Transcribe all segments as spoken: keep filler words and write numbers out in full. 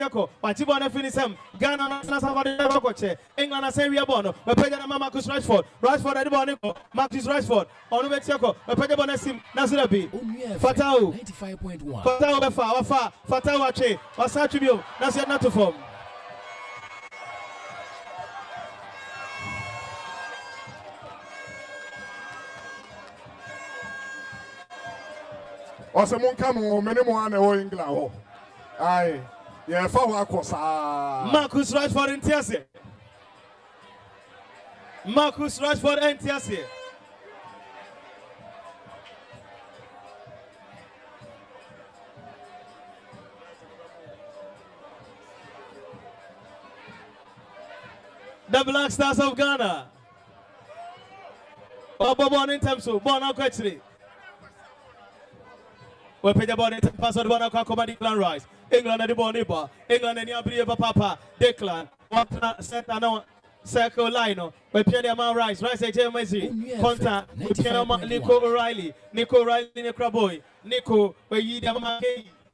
Yako, Wachibon finisem, Ghana National Savadi Rocoche, England and Seria Bono, a Pedana Marcus Rashford, Rashford at Bonico, Marcus Rashford, Onubetiako, a Pedabonesim, Nasurabi, Fatau, ninety-five point one. Fatau Bafa, Wafa, Fatau Ache, Wasatubio, Nasia Natuform. Osemon come many more and England. Aye. Yeah, for Marcus Rashford in Tiasse. Marcus Rashford in Tiasse. The Black Stars of Ghana. Bobo born in Temsu, born out quickly. We pay the ball in pass on the one of England rise. England and the ball neighbor. England and the Abrieva Papa. Declan. What set now? Circle line. We pay the man rise. Rise a J M Z. Contact. We pay the man Nico O'Reilly. Nico O'Reilly Nico Boy. Nico. We yi the man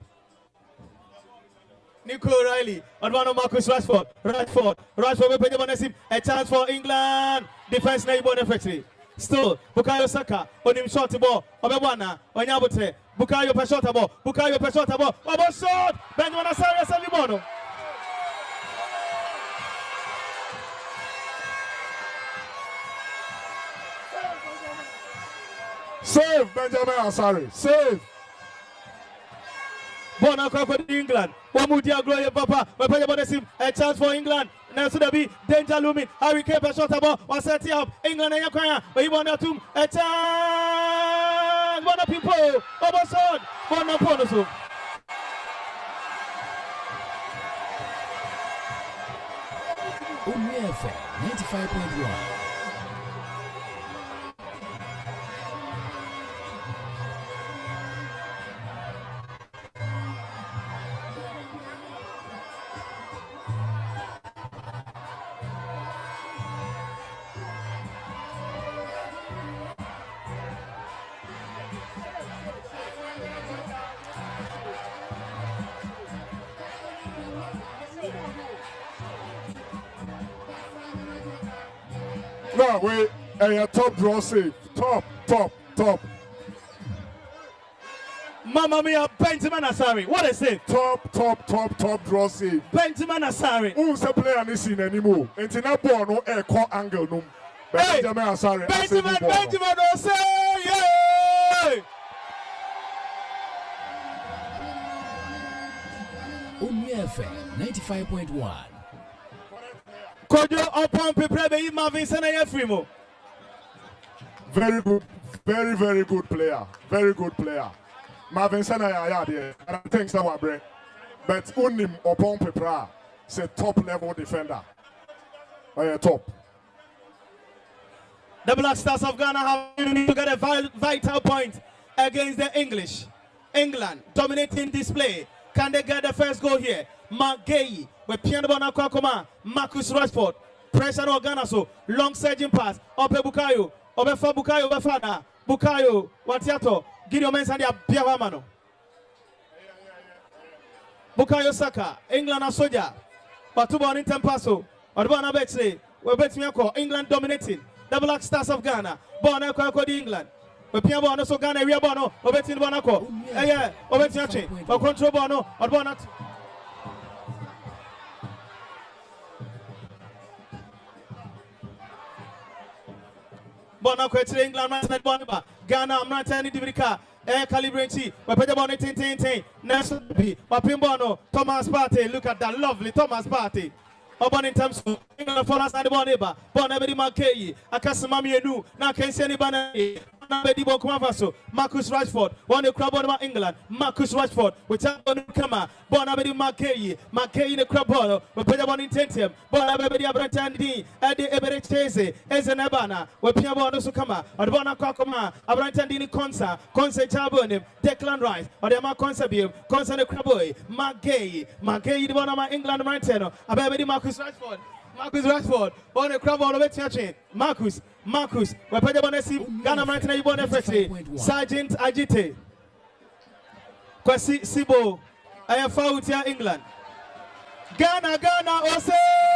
Nico O'Reilly. And one of Marcus Rashford. Rashford. Rashford. We pay the ball. A chance for England. Defense neighbor effectively. Still, Bukayo Saka, on him short ball, Obewana, Onyabote, Bukayo Peshota ball, Bukayo Peshota ball, Obo shot, Benjamin Asari Salimono. Save Benjamin Asari, save. Bona for England, Wamudia Gloria Papa, a chance for England. Now should be danger looming. Harry Kane Peshota ball was setting up England and Yakwaya, but he won a tomb. A chance, one of people, Obo shot, one of Ponoso. ninety-five point one. No, we a top draw save. Top, top, top. Mamma mia, Benjamin Asari. What is it? Top, top, top, top draw save. Benjamin Asari. Who's a player in this scene anymore? It's in a born no air core angle. No. Benjamin Asari. Benjamin, Benjamin Asari. Yay! Omni F M ninety-five point one. Kojo upon prepare be Marvin Senaya Frimo. Very good, very, very good player. Very good player. Marvin Senaya, yeah, there. And I think someone bring. But Unim upon prepare, say top level defender. Oh, yeah, top. The Black Stars of Ghana have to get a vital point against the English. England dominating display. Can they get the first goal here? Magay, with Piano Bonakoma, Marcus Rashford, pressure on Ghana, so long surging pass, Ope Bukayo, Obefa Bukayo, Befana, Bukayo, Watiato, Gideon Mensandia, Piavamano. Bukayo Saka, England and Soja, Batuba on Tempaso, Orbana Betsy, Webetmiako, England dominating, the Black Stars of Ghana, Bonako, England. We play ball, so Ghana we are bono. Obetin bonako. Eh yeah, Obetin ache. We control bono. Odbonat. Bonako etre England man side boniba. Ghana am not any divrika. Eh calibrate. We play ball ten ten ten. National B. We play bono. Thomas Partey. Look at that lovely Thomas Partey. Oban in terms of England for us and the boneba. Bonabedi Makei. Akasimami Enu. Na kensi any banana. Marcus Rashford, one the crab on England. Marcus Rashford, which are on Kama, Bonabedi Makei, Makei the crab ball, we put them on intensium, Bonabedi Abrantandi, Eddie Everett Chase, Ezenabana, we pay about Sukama, or Bona Kakoma, Abrantandini Consa, Consa Chabonim, Declan Rice, or the Consabium, Consa the Craboy, Makei, Makei the one of England Martino, Abedi Marcus Rashford. Marcus Rashford, on the crab on the chain. Marcus, Marcus, we put the bonesi, Ghana Martina, you born effectively. Sergeant Agite. Kwasi Sibo, I have found here England. Ghana, Ghana, Ose.